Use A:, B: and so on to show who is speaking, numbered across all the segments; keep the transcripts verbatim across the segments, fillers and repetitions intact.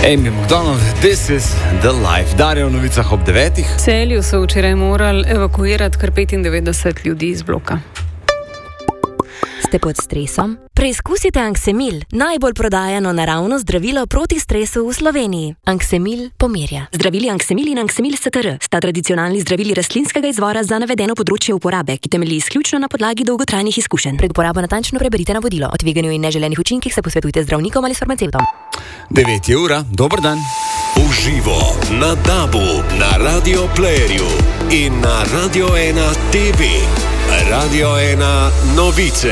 A: Amy McDonald, this is the life. Darja v novicah ob devetih.
B: V Celju so včeraj morali evakuirati kar petindevetdeset ljudi iz bloka.
C: Ste pod stresom? Preizkusite Anksemil, najbolj prodajano naravno zdravilo proti stresu v Sloveniji. Anksemil pomirja. Zdravili Anksemil in Anksemil S T R sta tradicionalni zdravili rastlinskega izvora za navedeno področje uporabe, ki temelji izključno na podlagi dolgotrajnih izkušenj. Pred uporabo natančno preberite navodilo. O tveganju in neželenih učinkih se posvetujte z zdravnikom ali s farmacevtom.
A: devet je ura, dober dan.
D: Uživo na Dabu, na Radio Playerju in na Radio ena T V. Radio ena novice.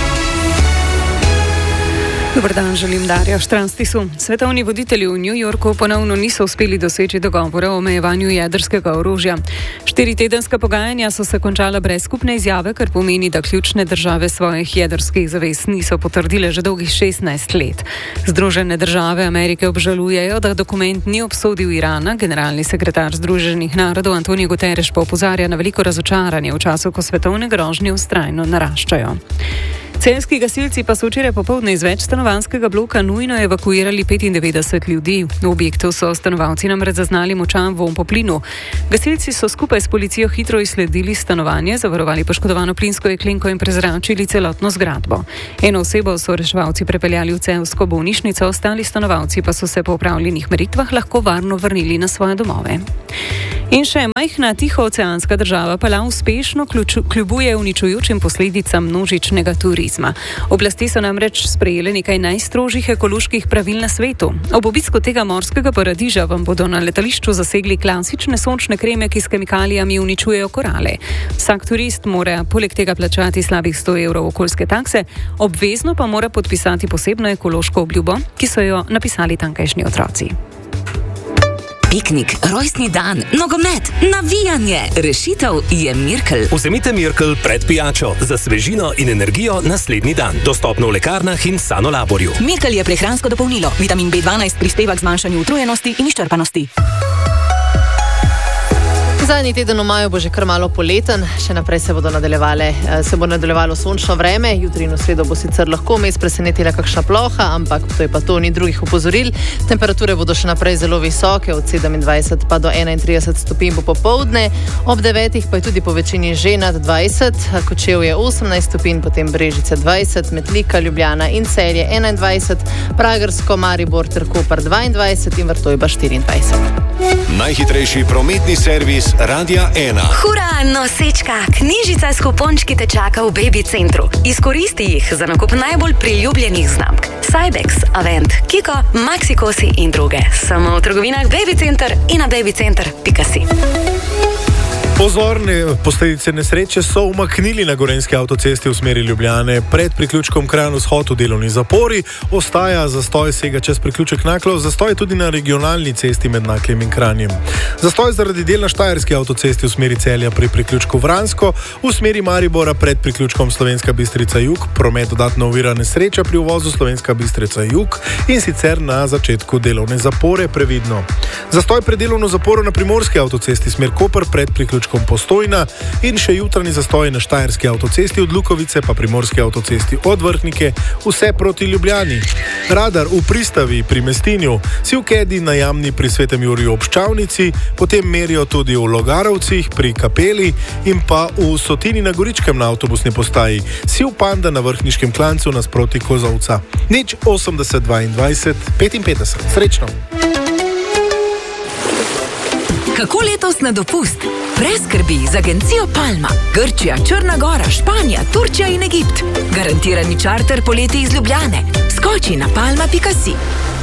B: Dobar dan, želim Darja Štranstisu. Svetovni voditelji v New Yorku ponovno niso uspeli doseči dogovora o omejevanju jedrskega orožja. Štiritedenska pogajanja so se končala brez skupne izjave, kar pomeni, da ključne države svojih jedrskih zavez niso potrdile že dolgih šestnajst let. Združene države Amerike obžalujejo, da dokument ni obsodil Irana. Generalni sekretar Združenih narodov Antonio Guterres pa opozarja na veliko razočaranje v času, ko svetovne grožnje vztrajno naraščajo. Celjski gasilci pa so včeraj popoldne iz več stanovanjskega bloka nujno evakuirali petindevetdeset ljudi. V objektu so stanovalci namreč zaznali močan vonj po plinu. Gasilci so skupaj s policijo hitro izsledili stanovanje, zavarovali poškodovano plinsko jeklenko in prezračili celotno zgradbo. Eno osebo so reševalci prepeljali v celjsko bolnišnico, ostali stanovalci pa so se po opravljenih meritvah lahko varno vrnili na svoje domove. In še majhna tihooceanska država Palau uspešno kljubuje uničujočim posledicam množičnega turizma. Oblasti so namreč sprejele nekaj najstrožjih ekoloških pravil na svetu. Ob obisku tega morskega paradiža vam bodo na letališču zasegli klasične sončne kreme, ki s kemikalijami uničujejo korale. Vsak turist mora poleg tega plačati slabih sto evrov okoljske takse, obvezno pa mora podpisati posebno ekološko obljubo, ki so jo napisali tamkajšnji otroci.
C: Piknik, rojstni dan, nogomet, navijanje. Rešitev je Mirkel.
E: Vzemite Mirkel pred pijačo za svežino in energijo naslednji dan. Dostopno v lekarnah in Sanolaborju.
C: Mirkel je prehransko dopolnilo. Vitamin B dvanajst prispeva k zmanjšanju utrujenosti in izčrpanosti.
F: Zadnji teden v maju bo že kar malo poleten, še naprej se bodo nadaljevale, se bo nadaljevalo sončno vreme, jutri in v sredo bo sicer lahko vmes presenetila kakšna ploha, ampak to je pa to, ni drugih opozoril. Temperature bodo še naprej zelo visoke, od sedemindvajset pa do enaintrideset stopinj bo popoldne, ob devetih pa je tudi po večini že nad dvajset, Kočevje osemnajst stopinj, potem Brežice dvajset, Metlika, Ljubljana in Celje enaindvajset, Pragersko, Maribor ter Koper dvaindvajset in Vrtojba štiriindvajset.
D: Najhitrejši prometni servis Radia ena.
C: Hura, nosečka! Knjižica s kupončki te čaka v Baby Centru. Izkoristi jih za nakup najbolj priljubljenih znamk. Cybex, Avent, Kiko, Maxikosi in druge. Samo v trgovinah Baby Center in na babycenter pika si.
G: Pozorne posledice nesreče so umaknili na Gorenjski avtocesti v smeri Ljubljane. Pred priključkom Kranj-Vzhod v delovni zapori ostaja zastoj, sega čez priključek Naklo, zastoj tudi na regionalni cesti med Naklem in Kranjem. Zastoj zaradi del na Štajerski avtocesti v smeri Celja pri priključku Vransko, v smeri Maribora pred priključkom Slovenska Bistrica Jug, promet dodatno ovira nesreča pri uvozu Slovenska Bistrica Jug in sicer na začetku delovne zapore, previdno. Zastoj pred delovno zaporo na Primorski avtocesti smer Koper pred priključkom Postojna in še jutranji zastoj na Štajerski avtocesti od Lukovice pa Primorski avtocesti od Vrhnike vse proti Ljubljani. Radar v Pristavi pri Mestinju, Sivkedi na Jamni pri Svetem Juriju ob Ščavnici, potem merijo tudi v Logarovcih pri Kapeli in pa v Sotini na Goričkem na avtobusni postaji, Siv Panda na Vrhniškem klancu nasproti Kozovca. Nič osemdeset dvaindvajset petinpetdeset. Srečno!
C: Kako letos na dopust? Brez skrbi z agencijo Palma. Grčija, Črna Gora, Španija, Turčija in Egipt. Garantirani čarter poleti iz Ljubljane. Skoči na palma pika si.